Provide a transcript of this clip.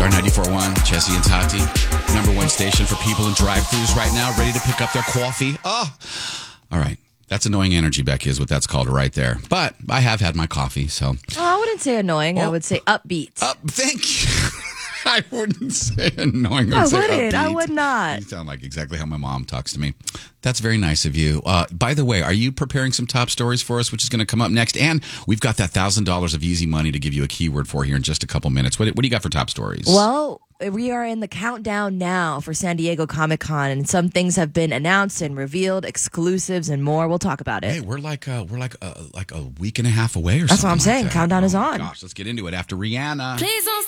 Star 94.1, Jesse and Tati. Number one station for people in drive-thrus right now, ready to pick up their coffee. Oh, all right. That's annoying energy, Becky, is what that's called right there. But I have had my coffee, so. Oh, I wouldn't say annoying. I would say upbeat. Thank you. I wouldn't say annoying. I say wouldn't. I upbeat. would not. You sound like exactly how my mom talks to me. That's very nice of you. By the way, are you preparing some top stories for us, which is going to come up next? And we've got that $1,000 of easy money to give you a keyword for here in just a couple minutes. What do you got for top stories? Well, we are in the countdown now for San Diego Comic-Con, and some things have been announced and revealed, exclusives and more. We'll talk about it. Hey, we're like a week and a half away or something. That's what I'm like saying. that. Countdown is on. Gosh, let's get into it after Rihanna. Please don't